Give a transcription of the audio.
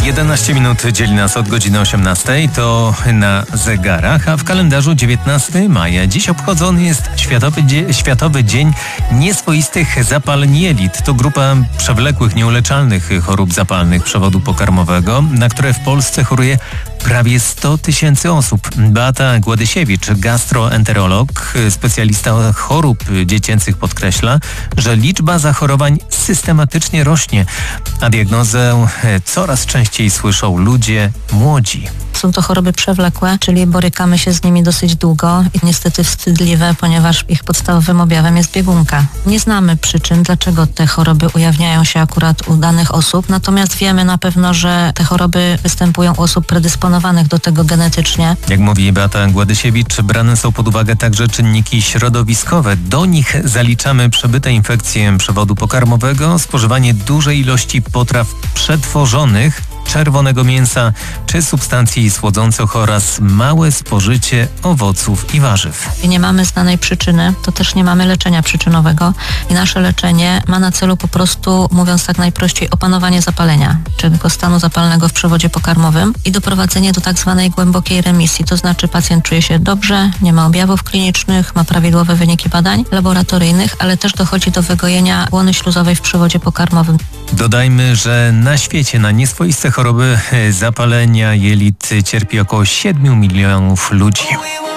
11 minut dzieli nas od godziny 18, to na zegarach, a w kalendarzu 19 maja. Dziś obchodzony jest Światowy Dzień Nieswoistych Zapaleń Jelit. To grupa przewlekłych, nieuleczalnych chorób zapalnych przewodu pokarmowego, na które w Polsce choruje prawie 100 tysięcy osób. Beata Gładysiewicz, gastroenterolog, specjalista chorób dziecięcych, podkreśla, że liczba zachorowań systematycznie rośnie, a diagnozę coraz częściej słyszą ludzie młodzi. Są to choroby przewlekłe, czyli borykamy się z nimi dosyć długo i niestety wstydliwe, ponieważ ich podstawowym objawem jest biegunka. Nie znamy przyczyn, dlaczego te choroby ujawniają się akurat u danych osób, natomiast wiemy na pewno, że te choroby występują u osób predysponowanych do tego genetycznie. Jak mówi Beata Gładysiewicz, brane są pod uwagę także czynniki środowiskowe. Do nich zaliczamy przebyte infekcje przewodu pokarmowego, spożywanie dużej ilości potraw przetworzonych, czerwonego mięsa czy substancji słodzących oraz małe spożycie owoców i warzyw. I nie mamy znanej przyczyny, to też nie mamy leczenia przyczynowego i nasze leczenie ma na celu po prostu, mówiąc tak najprościej, opanowanie zapalenia, czyli tego stanu zapalnego w przewodzie pokarmowym i doprowadzenie do tak zwanej głębokiej remisji, to znaczy pacjent czuje się dobrze, nie ma objawów klinicznych, ma prawidłowe wyniki badań laboratoryjnych, ale też dochodzi do wygojenia błony śluzowej w przewodzie pokarmowym. Dodajmy, że na świecie na nieswoiste choroby zapalenia jelit cierpi około 7 milionów ludzi.